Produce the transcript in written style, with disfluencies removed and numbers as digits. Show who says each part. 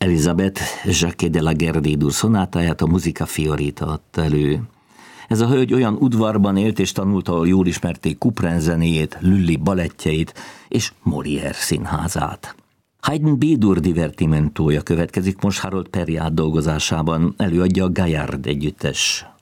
Speaker 1: Elisabeth Jacques de la Gerdédur szonátáját a Musica Fiorita adta elő. Ez a hölgy olyan udvarban élt és tanulta, ahol jól ismerték Couperin zenéjét, Lully balettjeit és Molière színházát. Haydn B-dur divertimentója következik most Harold Pery átdolgozásában, előadja a Gaillard együttes.